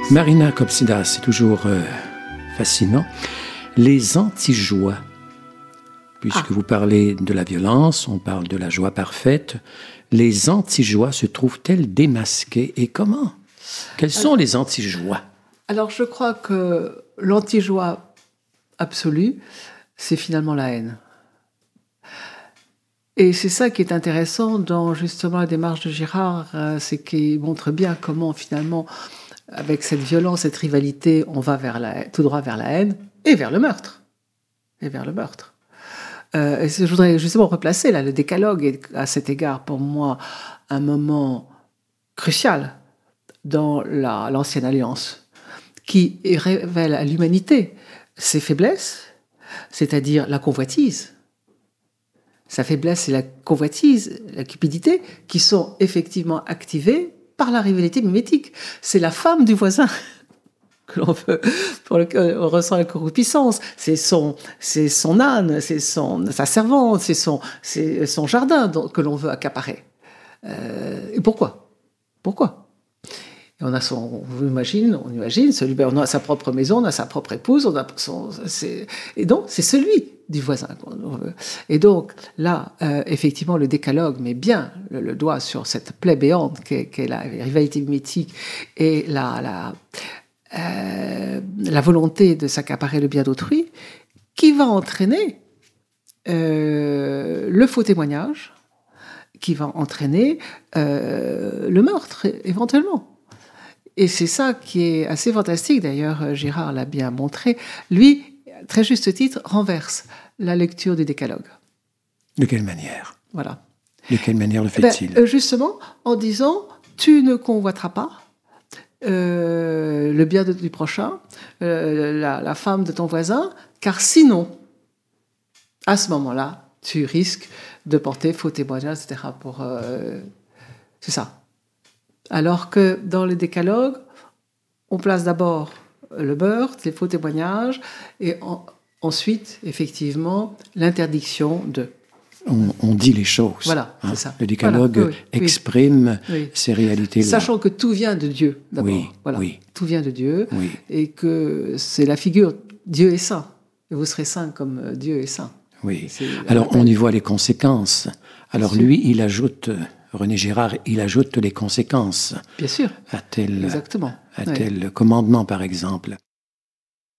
Marina Kopsidas, c'est toujours fascinant. Les anti-joies, puisque vous parlez de la violence, on parle de la joie parfaite. Les anti-joies se trouvent-elles démasquées et comment? Quelles sont les anti-joies? Alors, je crois que l'anti-joie absolue, c'est finalement la haine. Et c'est ça qui est intéressant dans justement la démarche de Girard, c'est qu'il montre bien comment finalement, avec cette violence, cette rivalité, on va tout droit vers la haine et vers le meurtre. Et je voudrais justement replacer là, le décalogue est à cet égard pour moi un moment crucial dans l'ancienne alliance qui révèle à l'humanité ses faiblesses, c'est-à-dire la convoitise. Sa faiblesse, c'est la convoitise, la cupidité, qui sont effectivement activées par la rivalité mimétique. C'est la femme du voisin que l'on veut, pour lequel on ressent la concupiscence. C'est son âne, c'est sa servante, c'est son jardin que l'on veut accaparer. Et pourquoi? Et on imagine, on a sa propre maison, on a sa propre épouse, et donc c'est celui du voisin qu'on veut. Et donc là, effectivement, le décalogue met bien le doigt sur cette plaie béante qu'est la rivalité mimétique et la volonté de s'accaparer le bien d'autrui, qui va entraîner le faux témoignage, qui va entraîner le meurtre éventuellement. Et c'est ça qui est assez fantastique, d'ailleurs Girard l'a bien montré. Lui, très juste titre, renverse la lecture du décalogue. De quelle manière? Voilà. De quelle manière le fait-il? Justement, en disant, tu ne convoiteras pas le bien du prochain, la femme de ton voisin, car sinon, à ce moment-là, tu risques de porter faux témoignage, etc. C'est ça. Alors que dans le décalogue, on place d'abord le meurtre, les faux témoignages, et ensuite, effectivement, l'interdiction de... On dit les choses. Voilà, c'est ça. Le décalogue exprime ces réalités-là. Sachant que tout vient de Dieu, d'abord. Tout vient de Dieu, et que c'est la figure Dieu est saint. Et vous serez saint comme Dieu est saint. Oui. Alors, on y voit les conséquences. Alors, lui, il ajoute... René Girard, il ajoute les conséquences. Bien sûr. À tel commandement, par exemple.